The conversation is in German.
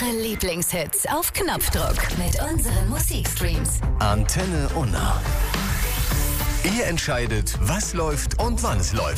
Eure Lieblingshits auf Knopfdruck mit unseren Musikstreams. Antenne Unna. Ihr entscheidet, was läuft und wann es läuft.